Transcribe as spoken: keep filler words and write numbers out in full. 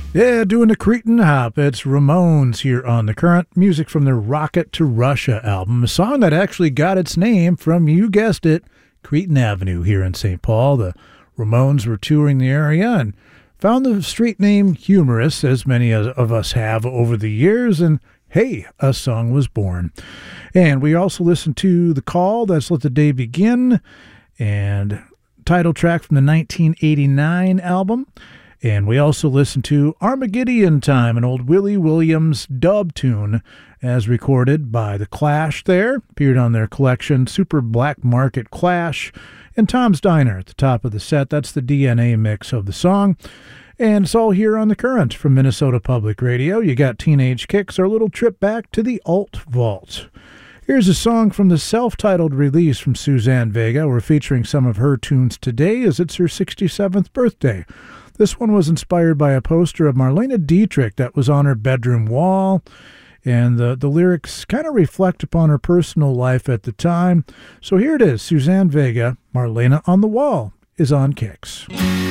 Yeah, doing the Cretin Hop. It's Ramones here on The Current. Music from their Rocket to Russia album. A song that actually got its name from, you guessed it, Cretin Avenue here in Saint Paul. The Ramones were touring the area and found the street name humorous, as many of us have over the years, and hey, a song was born. And we also listened to The Call, that's Let the Day Begin, and title track from the nineteen eighty-nine album. And we also listened to Armageddon Time, an old Willie Williams dub tune, as recorded by The Clash there. Appeared on their collection, Super Black Market Clash, and Tom's Diner at the top of the set. That's the D N A mix of the song. And it's all here on The Current from Minnesota Public Radio. You got Teenage Kicks, our little trip back to the Alt Vault. Here's a song from the self-titled release from Suzanne Vega. We're featuring some of her tunes today as it's her sixty-seventh birthday. This one was inspired by a poster of Marlene Dietrich that was on her bedroom wall, and the, the lyrics kind of reflect upon her personal life at the time. So here it is, Suzanne Vega, Marlene on the Wall is on Kicks.